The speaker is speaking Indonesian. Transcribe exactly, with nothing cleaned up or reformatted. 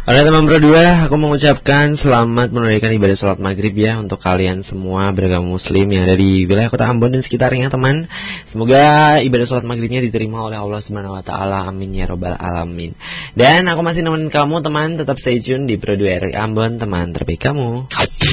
Oleh teman berdua, aku mengucapkan selamat menunaikan ibadah sholat maghrib ya untuk kalian semua beragama muslim yang ada di wilayah kota Ambon dan sekitarnya teman. Semoga ibadah sholat maghribnya diterima oleh Allah Subhanahu Wa Taala. Amin ya robbal alamin. Dan aku masih nemenin kamu teman, tetap stay tune di Pro dua R I Ambon, teman terbaik kamu.